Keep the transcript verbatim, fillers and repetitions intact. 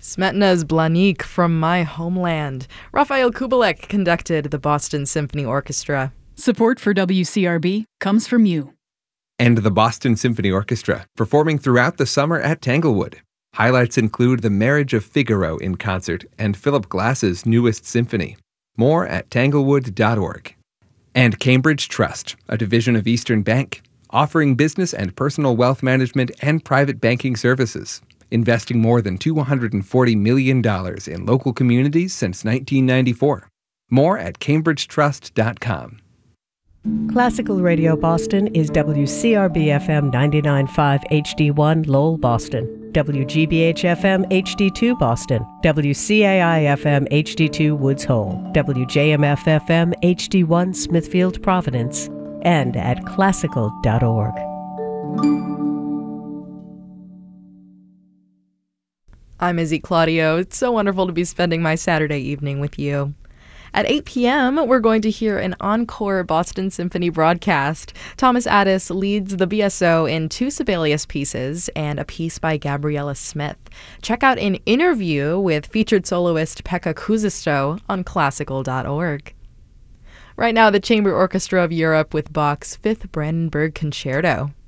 Smetana's Blahnik from my homeland. Raphael Kubelik conducted the Boston Symphony Orchestra. Support for W C R B comes from you. And the Boston Symphony Orchestra, performing throughout the summer at Tanglewood. Highlights include The Marriage of Figaro in concert and Philip Glass's newest symphony. More at tanglewood dot org. And Cambridge Trust, a division of Eastern Bank, offering business and personal wealth management and private banking services, investing more than two hundred forty million dollars in local communities since nineteen ninety-four. More at cambridge trust dot com. Classical Radio Boston is W C R B F M ninety-nine point five H D one Lowell, Boston, W G B H F M H D two Boston, W C A I F M H D two Woods Hole, W J M F F M H D one Smithfield, Providence, and at classical dot org. I'm Izzy Claudio. It's so wonderful to be spending my Saturday evening with you. At eight p.m., we're going to hear an encore Boston Symphony broadcast. Thomas Addis leads the B S O in two Sibelius pieces and a piece by Gabriella Smith. Check out an interview with featured soloist Pekka Kuusisto on classical dot org. Right now, the Chamber Orchestra of Europe with Bach's Fifth Brandenburg Concerto.